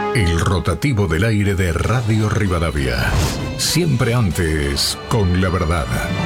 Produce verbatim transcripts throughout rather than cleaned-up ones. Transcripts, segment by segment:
El rotativo del aire de Radio Rivadavia. Siempre antes, con la verdad.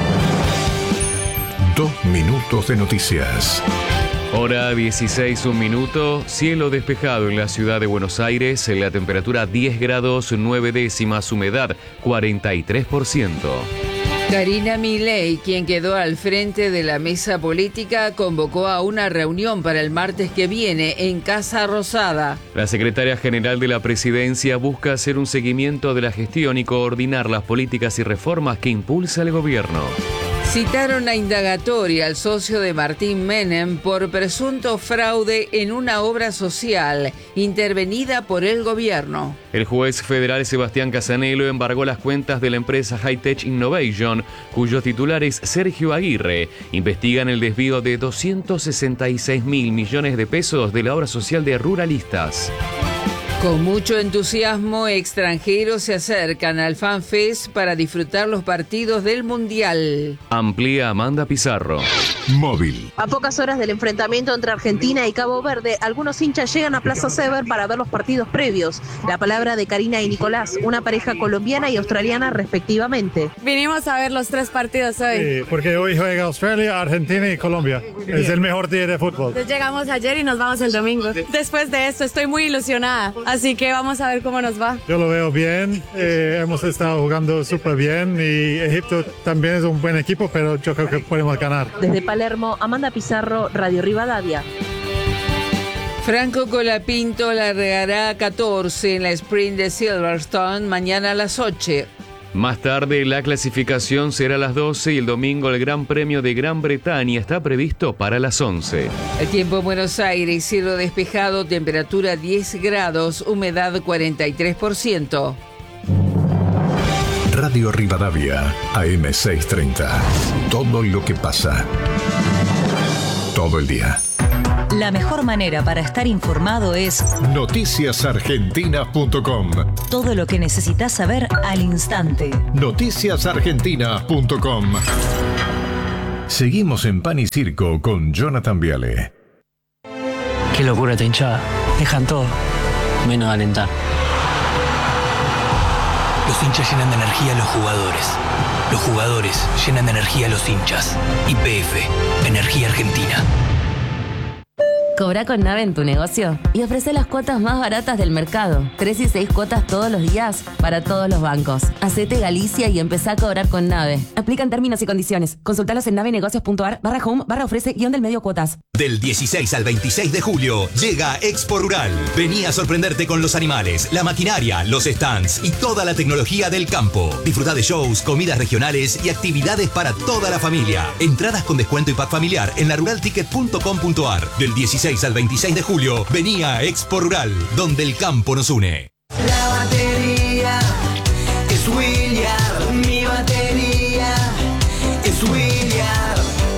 Dos minutos de noticias. Hora dieciséis, un minuto. Cielo despejado en la ciudad de Buenos Aires. La temperatura diez grados, nueve décimas. Humedad cuarenta y tres por ciento. Karina Milei, quien quedó al frente de la mesa política, convocó a una reunión para el martes que viene en Casa Rosada. La secretaria general de la presidencia busca hacer un seguimiento de la gestión y coordinar las políticas y reformas que impulsa el gobierno. Citaron a indagatoria al socio de Martín Menem por presunto fraude en una obra social intervenida por el gobierno. El juez federal Sebastián Casanelo embargó las cuentas de la empresa Hightech Innovation, cuyos titulares Sergio Aguirre investigan el desvío de doscientos sesenta y seis mil millones de pesos de la obra social de Ruralistas. Con mucho entusiasmo, extranjeros se acercan al FanFest para disfrutar los partidos del Mundial. Amplía Amanda Pizarro. Móvil. A pocas horas del enfrentamiento entre Argentina y Cabo Verde, algunos hinchas llegan a Plaza Sever para ver los partidos previos. La palabra de Karina y Nicolás, una pareja colombiana y australiana respectivamente. Vinimos a ver los tres partidos hoy. Sí, porque hoy juega Australia, Argentina y Colombia. Es el mejor día de fútbol. Entonces llegamos ayer y nos vamos el domingo. Después de esto estoy muy ilusionada, así que vamos a ver cómo nos va. Yo lo veo bien, eh, hemos estado jugando súper bien y Egipto también es un buen equipo, pero yo creo que podemos ganar. Desde Palermo, Amanda Pizarro, Radio Rivadavia. Franco Colapinto largará catorce en la sprint de Silverstone mañana a las ocho. Más tarde la clasificación será a las doce y el domingo el Gran Premio de Gran Bretaña está previsto para las once. El tiempo en Buenos Aires, cielo despejado, temperatura diez grados, humedad cuarenta y tres por ciento. Radio Rivadavia, A M seiscientos treinta. Todo lo que pasa. Todo el día. La mejor manera para estar informado es noticias argentinas punto com. Todo lo que necesitas saber al instante. noticias argentinas punto com. Seguimos en Pan y Circo con Jonathan Viale. Qué locura esta hinchada. Dejan todo, menos alentar. Los hinchas llenan de energía a los jugadores. Los jugadores llenan de energía a los hinchas. Y P F, Energía Argentina. Cobra con Nave en tu negocio y ofrece las cuotas más baratas del mercado. Tres y seis cuotas todos los días para todos los bancos. Hacete Galicia y empezá a cobrar con Nave. Aplican términos y condiciones. Consultalos en navenegocios.ar barra home barra ofrece guión del medio cuotas. Del dieciséis al veintiséis de julio llega Expo Rural. Vení a sorprenderte con los animales, la maquinaria, los stands y toda la tecnología del campo. Disfrutá de shows, comidas regionales y actividades para toda la familia. Entradas con descuento y pack familiar en la rural ticket punto com punto ar. Del dieciséis al veintiséis de julio, vení a Expo Rural, donde el campo nos une. La batería es William, mi batería es William.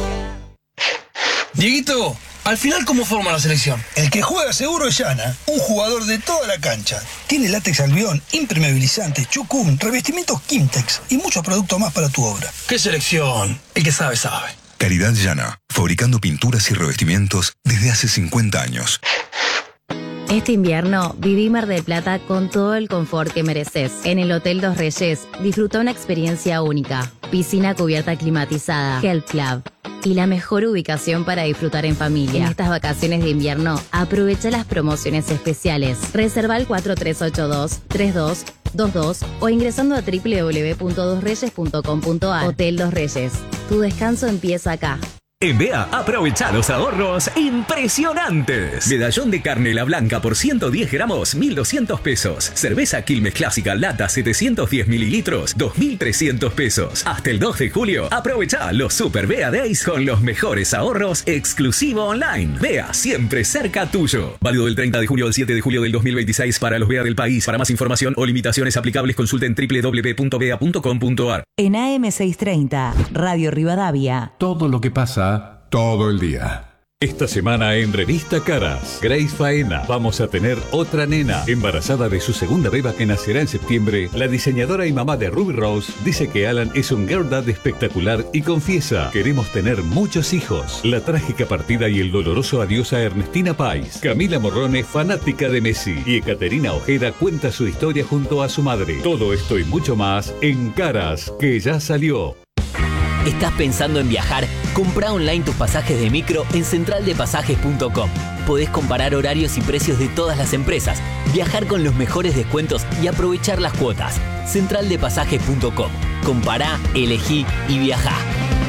Dieguito, al final, ¿cómo forma la selección? El que juega seguro es Yana, un jugador de toda la cancha. Tiene látex albión, impermeabilizante, chucum, revestimientos Kimtex y muchos productos más para tu obra. ¿Qué selección? El que sabe, sabe. Calidad Yana, fabricando pinturas y revestimientos desde hace cincuenta años. Este invierno viví Mar del Plata con todo el confort que mereces. En el Hotel Dos Reyes disfruta una experiencia única. Piscina cubierta climatizada, Health Club y la mejor ubicación para disfrutar en familia. En estas vacaciones de invierno, aprovecha las promociones especiales. Reserva al cuatro tres ocho dos, tres dos dos dos o ingresando a doble u doble u doble u punto dos reyes punto com punto ar. Hotel Dos Reyes. Tu descanso empieza acá. En B E A, aprovecha los ahorros impresionantes. Medallón de carne La Blanca por ciento diez gramos, mil doscientos pesos. Cerveza Quilmes Clásica Lata setecientos diez mililitros, dos mil trescientos pesos. Hasta el dos de julio, aprovecha los Super B E A Days con los mejores ahorros exclusivo online. B E A, siempre cerca tuyo. Válido del treinta de julio al siete de julio del dos mil veintiséis para los B E A del país. Para más información o limitaciones aplicables, consulten doble u doble u doble u punto b e a punto com punto ar. En A M seiscientos treinta, Radio Rivadavia. Todo lo que pasa todo el día. Esta semana en Revista Caras, Grace Faena, vamos a tener otra nena. Embarazada de su segunda beba que nacerá en septiembre, la diseñadora y mamá de Ruby Rose dice que Alan es un girl dad espectacular y confiesa: queremos tener muchos hijos. La trágica partida y el doloroso adiós a Ernestina Pais. Camila Morrone, fanática de Messi, y Ekaterina Ojeda cuenta su historia junto a su madre. Todo esto y mucho más en Caras, que ya salió. ¿Estás pensando en viajar? Comprá online tus pasajes de micro en central de pasajes punto com. Podés comparar horarios y precios de todas las empresas, viajar con los mejores descuentos y aprovechar las cuotas. central de pasajes punto com. Compará, elegí y viajá.